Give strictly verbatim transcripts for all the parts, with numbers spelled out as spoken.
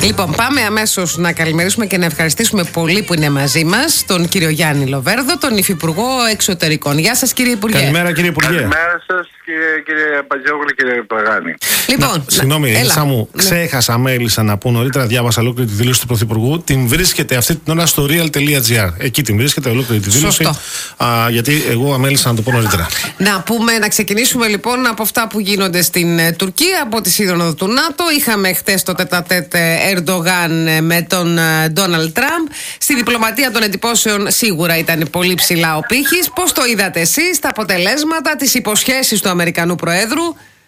Λοιπόν, πάμε αμέσως να καλημερίσουμε και να ευχαριστήσουμε πολύ που είναι μαζί μας τον κύριο Γιάννη Λοβέρδο, τον Υφυπουργό Εξωτερικών. Γεια σας, κύριε Υπουργέ. Καλημέρα, κύριε Υπουργέ. Καλημέρα σας, κύριε, κύριε Μπατζόγλου, κύριε Παγάνη. Λοιπόν, συγγνώμη, Ελίσσα μου, ναι. ξέχασα, μέλησα να πω νωρίτερα, διάβασα ολόκληρη τη δήλωση του Πρωθυπουργού. Την βρίσκεται αυτή την ώρα στο real τελεία gr. Εκεί την βρίσκεται ολόκληρη τη δήλωση. Α, γιατί εγώ αμέλησα να το πω νωρίτερα. Να πούμε, να ξεκινήσουμε λοιπόν από αυτά που γίνονται στην ε, Τουρκία, από τη σύνοδο του ΝΑΤΟ. Είχαμε χτες το τετατέτ Ερντογάν με τον Ντόναλντ Τραμπ. Στη διπλωματία των εντυπώσεων σίγουρα ήταν πολύ ψηλά ο πύχης. Πώς το είδατε εσείς, τα αποτελέσματα, τις υποσχέσεις του Αμερικανού Προέδρου?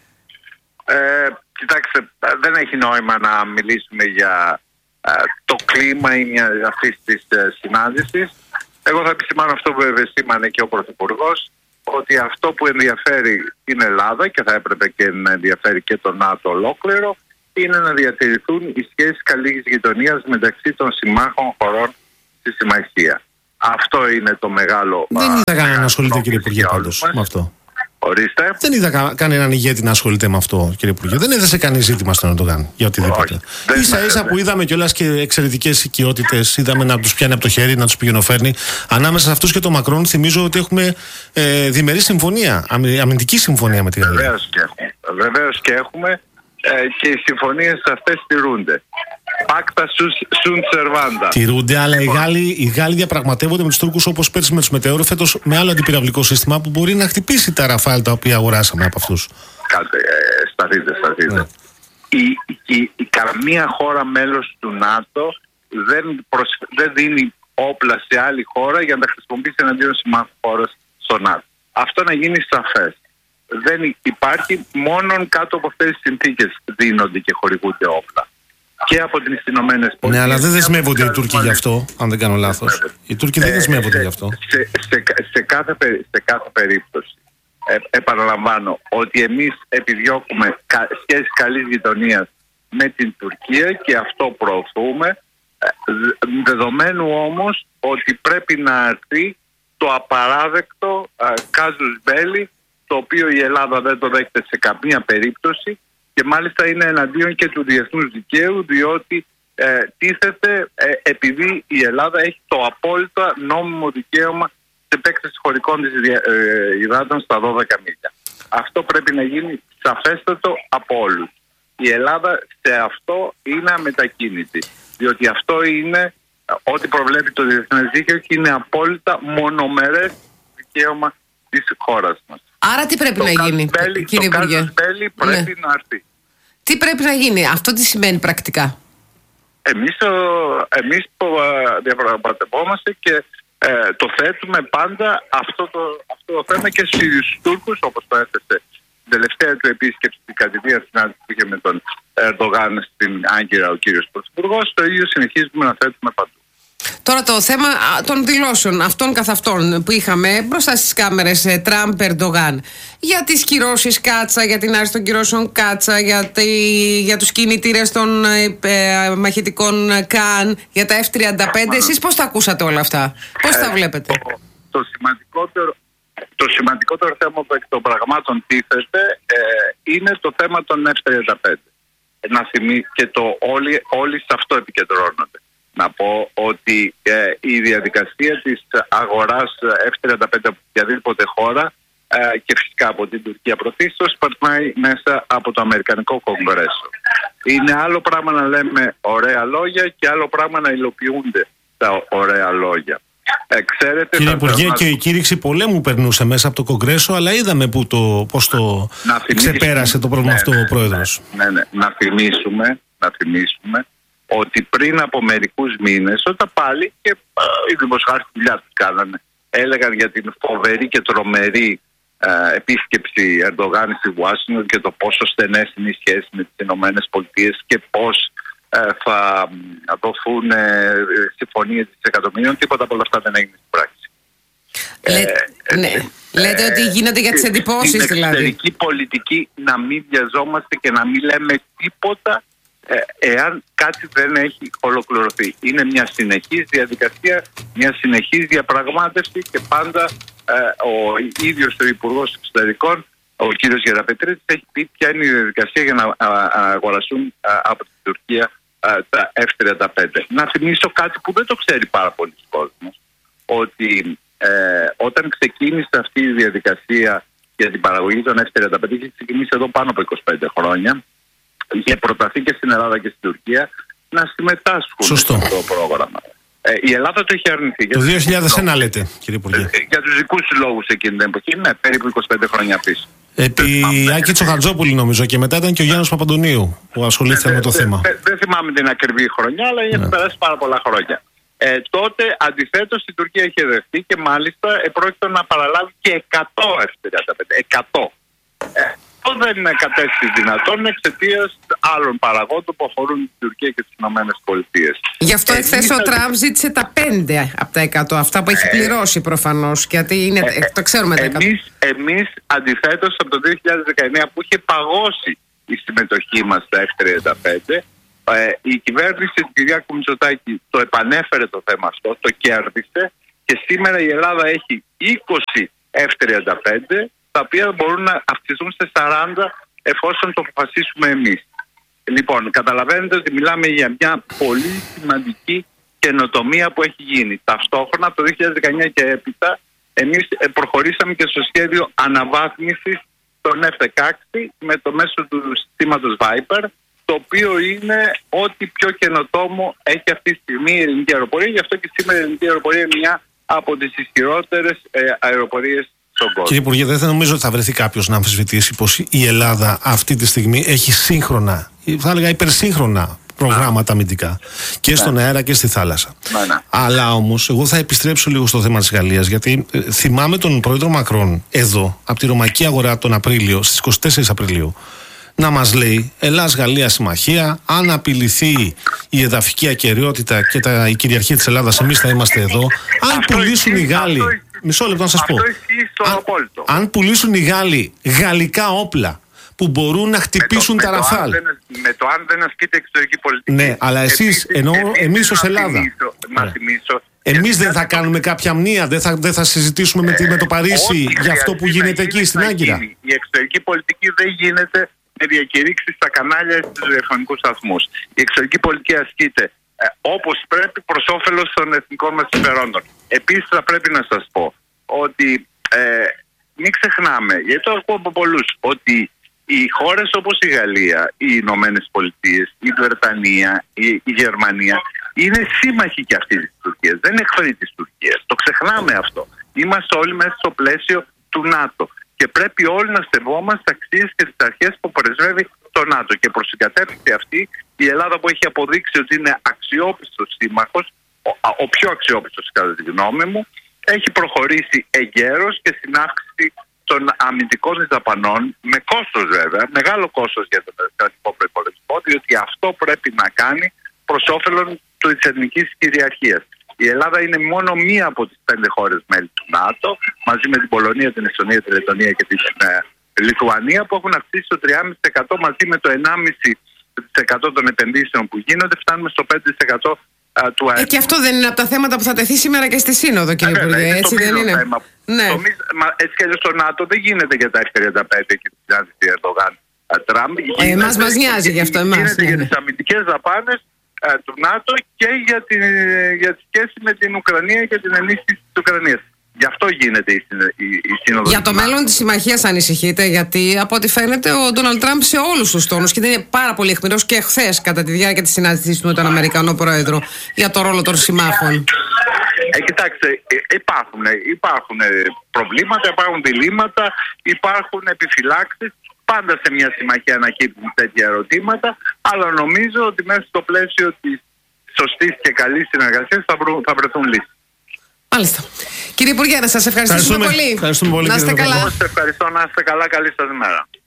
Ε, κοιτάξτε, δεν έχει νόημα να μιλήσουμε για ε, το κλίμα αυτής της ε, συνάντησης. Εγώ θα επισημάνω αυτό που επισήμανε και ο Πρωθυπουργός, ότι αυτό που ενδιαφέρει την Ελλάδα και θα έπρεπε και να ενδιαφέρει και το ΝΑΤΟ ολόκληρο, είναι να διατηρηθούν οι σχέσεις καλής γειτονίας μεταξύ των συμμάχων χωρών στη συμμαχία. Αυτό είναι το μεγάλο. Δεν είδα κανέναν να ασχολείται, κύριε Υπουργέ, πάντως με αυτό. Ορίστε. Δεν είδα κα, κανέναν ηγέτη να ασχολείται με αυτό, κύριε Υπουργέ. Δεν έδεσε κανεί ζήτημα στον Ερντογάν για οτιδήποτε. Ίσα ίσα που είδαμε κιόλας και εξαιρετικές οικειότητες, είδαμε να τους πιάνει από το χέρι, να τους πηγαινοφέρνει. Ανάμεσα σε αυτούς και τον Μακρόν, θυμίζω ότι έχουμε ε, διμερή συμφωνία, αμυντική συμφωνία με τη Γαλλία. Βεβαίως και έχουμε. Βεβαίως και έχουμε. Και οι συμφωνίες αυτές τηρούνται. Πάκτα sunt servanda. Τηρούνται, αλλά οι Γάλλοι, οι Γάλλοι διαπραγματεύονται με τους Τούρκους όπως πέρσι με τους Μετεώρου, φέτος με άλλο αντιπυραυλικό σύστημα που μπορεί να χτυπήσει τα Ραφάλ τα οποία αγοράσαμε από αυτούς. Κάτε, ε, σταθείτε, σταθείτε. Ναι. Η, η, η, καμία χώρα μέλος του ΝΑΤΟ δεν, προσ, δεν δίνει όπλα σε άλλη χώρα για να τα χρησιμοποιήσει εναντίον συμμάχου χώρας στο ΝΑΤΟ. Αυτό να γίνει σαφές. Δεν υπάρχει, μόνον κάτω από αυτές τις συνθήκες δίνονται και χορηγούνται όπλα. Και από τις Ηνωμένες Πολιτείες. Ναι, αλλά δεν δεσμεύονται οι Τούρκοι γι' αυτό, αν δεν κάνω λάθος. Οι Τούρκοι δεν δεσμεύονται ε, γι' αυτό. Σε, σε, σε, κάθε, σε κάθε περίπτωση, ε, επαναλαμβάνω ότι εμείς επιδιώκουμε κα, σχέσεις καλής γειτονίας με την Τουρκία και αυτό προωθούμε, ε, δεδομένου όμως ότι πρέπει να έρθει το απαράδεκτο ε, κάζους μπέλι, το οποίο η Ελλάδα δεν το δέχεται σε καμία περίπτωση και μάλιστα είναι εναντίον και του διεθνούς δικαίου, διότι ε, τίθεται ε, επειδή η Ελλάδα έχει το απόλυτα νόμιμο δικαίωμα σε επέκταση χωρικών της ε, υδάτων στα δώδεκα μίλια. Αυτό πρέπει να γίνει σαφέστατο από όλους. Η Ελλάδα σε αυτό είναι αμετακίνητη, διότι αυτό είναι ό,τι προβλέπει το διεθνές δίκαιο και είναι απόλυτα μονομερές δικαίωμα της χώρας μας. Άρα τι πρέπει το να γίνει, μπέλι, κύριε Υπουργέ? Το μπέλι πρέπει ναι. να έρθει. Τι πρέπει να γίνει, αυτό τι σημαίνει πρακτικά? Εμείς, εμείς διαπραγματευόμαστε και ε, το θέτουμε πάντα αυτό το, αυτό το θέμα και στους Τούρκους, όπως το έθεσε την τελευταία του επίσκεψη στην κατηδία συνάντηση που είχε με τον Ερντογάν στην Άγκυρα ο κύριος Πρωθυπουργός. Το ίδιο συνεχίζουμε να θέτουμε παντού. Τώρα το θέμα των δηλώσεων αυτών καθ' αυτών που είχαμε μπροστά στις κάμερες Τραμπ, Ερντογάν, για τις κυρώσεις Κάτσα, για την άρση των κυρώσεων Κάτσα, για, τη, για τους κινητήρες των ε, μαχητικών Καν, για τα εφ τριάντα πέντε. Εσείς πώς τα ακούσατε όλα αυτά, πώς τα βλέπετε? Ε, το, το, σημαντικότερο, το σημαντικότερο θέμα που εκ των πραγμάτων τίθεται ε, είναι το θέμα των εφ τριάντα πέντε. Να θυμί, και το όλοι, όλοι σε αυτό επικεντρώνονται. Να πω ότι ε, η διαδικασία της αγοράς εφ τριάντα πέντε από οποιαδήποτε χώρα ε, και φυσικά από την Τουρκία πρωτίστως περνάει μέσα από το Αμερικανικό Κογκρέσο. Είναι άλλο πράγμα να λέμε ωραία λόγια και άλλο πράγμα να υλοποιούνται τα ωραία λόγια. Ε, ξέρετε, κύριε Υπουργέ, και η κήρυξη πολέμου περνούσε μέσα από το Κογκρέσο, αλλά είδαμε που το, πώς το ξεπέρασε το πρόβλημα ναι, αυτό ο Πρόεδρος. Ναι, ναι, ναι. Να θυμίσουμε, να θυμίσουμε ότι πριν από μερικούς μήνες, όταν πάλι και α, οι δημοσιογράφοι δουλειά τους κάνανε, έλεγαν για την φοβερή και τρομερή α, επίσκεψη Ερντογάν στη Ουάσιγκτον και το πόσο στενές είναι οι σχέσεις με τις Ηνωμένες Πολιτείες και πώς α, θα δοθούν συμφωνίες δισεκατομμυρίων, τίποτα από όλα αυτά δεν έγινε στην πράξη. Λέτε, ε, ναι. ε, Λέτε ε, ότι γίνονται για τις εντυπώσεις δηλαδή. Στην εξωτερική πολιτική να μην βιαζόμαστε και να μην λέμε τίποτα εάν κάτι δεν έχει ολοκληρωθεί. Είναι μια συνεχής διαδικασία, μια συνεχής διαπραγμάτευση και πάντα ε, ο ίδιος ο Υπουργός Εξωτερικών, ο κύριος Γεραπετρίτης, έχει πει ποια είναι η διαδικασία για να α, α, αγοραστούν α, από την Τουρκία τα εφ τριάντα πέντε. Να θυμίσω κάτι που δεν το ξέρει πάρα πολλοί κόσμος, ότι ε, όταν ξεκίνησε αυτή η διαδικασία για την παραγωγή των εφ τριάντα πέντε, είχε ξεκινήσει εδώ πάνω από είκοσι πέντε χρόνια, είχε προταθεί και στην Ελλάδα και στην Τουρκία να συμμετάσχουν Σωστό. στο πρόγραμμα. Ε, η Ελλάδα το είχε αρνηθεί. Το δύο χιλιάδες ένα λέτε, κύριε Υπουργέ. Ε, για τους δικούς λόγους εκείνη την εποχή, ναι, περίπου είκοσι πέντε χρόνια πίσω. Επί Άκη Τσοχατζόπουλη νομίζω, και μετά ήταν και ο Γιάννος Παπαντονίου που ασχολήθηκε με το δε, θέμα. Δεν δε θυμάμαι την ακριβή χρονιά, αλλά έχει ναι. περάσει πάρα πολλά χρόνια. Ε, τότε αντιθέτως η Τουρκία είχε δεχτεί και μάλιστα επρόκειτο να παραλάβει και εκατό εφ τριάντα πέντε. εκατό. Ε, αυτό δεν κατέστη δυνατόν εξαιτίας άλλων παραγόντων που αφορούν την Τουρκία και τις Ηνωμένες Πολιτείες. Γι' αυτό ε, εχθές ο Τραμπ ζήτησε τα πέντε από τα εκατό, αυτά που έχει πληρώσει προφανώς, γιατί είναι, ε, το ξέρουμε τα εκατό. Εμείς, εμείς αντιθέτως από το δύο χιλιάδες δεκαεννιά που είχε παγώσει η συμμετοχή μας στα εφ τριάντα πέντε, ε, η κυβέρνηση του Κυριάκου Μητσοτάκη το επανέφερε το θέμα αυτό, το κέρδισε και σήμερα η Ελλάδα έχει είκοσι εφ τριάντα πέντε, τα οποία μπορούν να αυξηθούν σε σαράντα εφόσον το αποφασίσουμε εμείς. Λοιπόν, καταλαβαίνετε ότι μιλάμε για μια πολύ σημαντική καινοτομία που έχει γίνει. Ταυτόχρονα, από το δύο χιλιάδες δεκαεννιά και έπειτα, εμείς προχωρήσαμε και στο σχέδιο αναβάθμισης των εφ δεκαέξι με το μέσο του συστήματος Viper, το οποίο είναι ό,τι πιο καινοτόμο έχει αυτή τη στιγμή η ελληνική αεροπορία. Γι' αυτό και σήμερα η ελληνική αεροπορία είναι μια από τις ισχυρότερες ε, αεροπορίες. Κύριε Υπουργέ, δεν θα νομίζω ότι θα βρεθεί κάποιος να αμφισβητήσει πως η Ελλάδα αυτή τη στιγμή έχει σύγχρονα, θα έλεγα υπερσύγχρονα προγράμματα αμυντικά και στον αέρα και στη θάλασσα. Να, Αλλά όμως, εγώ θα επιστρέψω λίγο στο θέμα της Γαλλίας, γιατί ε, θυμάμαι τον πρόεδρο Μακρόν εδώ, από τη Ρωμαϊκή Αγορά τον Απρίλιο, στις είκοσι τέσσερις Απριλίου, να μας λέει Ελλάς-Γαλλία συμμαχία, αν απειληθεί η εδαφική ακεραιότητα και τα, η κυριαρχία της Ελλάδας, εμείς θα είμαστε εδώ. Αν πουλήσουν οι Γάλλοι. Μισό λεπτό να σας πω. Αν, αν πουλήσουν οι Γάλλοι γαλλικά όπλα που μπορούν να χτυπήσουν τα Ραφάλ. Με το αν δεν ασκείται εξωτερική πολιτική. Ναι, αλλά εσείς, ενώ εμείς ως Ελλάδα. Εμείς δεν θα κάνουμε κάποια μνήα, δεν θα, δεν θα συζητήσουμε με, με το Παρίσι για αυτό που γίνεται εκεί στην Άγκυρα. Η εξωτερική πολιτική δεν γίνεται με διακηρύξεις στα κανάλια στους ραδιοφωνικούς σταθμούς. Η εξωτερική πολιτική ασκείται ε, όπως πρέπει προς όφελος των εθνικών μας συμφερόντων. Επίσης θα πρέπει να σας πω ότι ε, μην ξεχνάμε, γιατί το ακούω από πολλούς, ότι οι χώρες όπως η Γαλλία, οι Ηνωμένες Πολιτείες, η Βρετανία, η, η Γερμανία είναι σύμμαχοι και αυτοί της Τουρκίας, δεν είναι εχθροί της Τουρκίας. Το ξεχνάμε αυτό. Είμαστε όλοι μέσα στο πλαίσιο του ΝΑΤΟ. Και πρέπει όλοι να σεβόμαστε τις αξίες και τις αρχές που πρεσβεύει το ΝΑΤΟ. Και προς την κατεύθυνση αυτή, η Ελλάδα που έχει αποδείξει ότι είναι αξιόπιστος σύμμαχος, ο, ο πιο αξιόπιστος κατά τη γνώμη μου, έχει προχωρήσει εγκαίρως και στην αύξηση των αμυντικών δαπανών, με κόστος βέβαια, μεγάλο κόστος για τον κρατικό προϋπολογισμό, διότι αυτό πρέπει να κάνει προς όφελον της εθνικής κυριαρχίας. Η Ελλάδα είναι μόνο μία από τις πέντε χώρες μέλη του ΝΑΤΟ, μαζί με την Πολωνία, την Εστονία, την Λεττονία και την ε, Λιθουανία, που έχουν αυξήσει το τριάμισι τοις εκατό μαζί με το ενάμισι τοις εκατό των επενδύσεων που γίνονται, φτάνουμε στο πέντε τοις εκατό α, του ΑΕΠ. Ε, και αυτό δεν είναι από τα θέματα που θα τεθεί σήμερα και στη Σύνοδο, κύριε Υπουργέ, έτσι δεν είναι? Θέμα. Ναι. Το, μα, έτσι και αλλιώς το ΝΑΤΟ δεν γίνεται για τα εφ τριάντα πέντε και την συνάντηση Ερντογάν Τραμπ. Ε, εμάς μας νοιάζει γι' αυτό. Εμάς, γίνεται ναι, για ναι. τις αμυντικές δαπάνες του ΝΑΤΟ και για τη, για τη σχέση με την Ουκρανία και την ενίσχυση της Ουκρανίας. Γι' αυτό γίνεται η, η, η σύνοδος. Για το μέλλον της συμμαχίας ανησυχείτε, γιατί από ό,τι φαίνεται ο Ντόναλντ Τραμπ σε όλους τους τόνους, και δεν είναι πάρα πολύ αιχμηρός και χθες κατά τη διάρκεια της συνάντησης του με τον Αμερικανό Πρόεδρο για το ρόλο των συμμάχων. Ε, κοιτάξτε, υπάρχουν, υπάρχουν προβλήματα, υπάρχουν διλήμματα, υπάρχουν επιφυλάξεις. Πάντα σε μια συμμαχία ανακύπτουν τέτοια ερωτήματα, αλλά νομίζω ότι μέσα στο πλαίσιο της σωστής και καλής συνεργασίας θα, βρουν, θα βρεθούν λύσεις. Μάλιστα. Κύριε Υπουργέ, να σας ευχαριστήσουμε πολύ. Ευχαριστούμε πολύ. Να είστε καλά. Εγώ σας ευχαριστώ, να είστε καλά, καλή σας μέρα.